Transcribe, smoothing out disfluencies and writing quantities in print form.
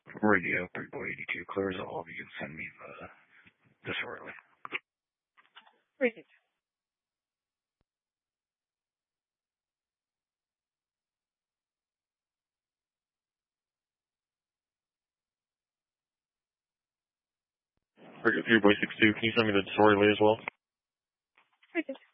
Radio 382 clears all. You can send me the shortly. Radio. Radio 3 by 62, can you send me the shortly as well? Radio.